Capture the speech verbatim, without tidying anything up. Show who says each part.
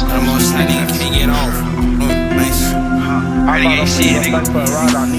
Speaker 1: I'm on that nigga can't get off. Mm, nice. Renegade shit, nigga.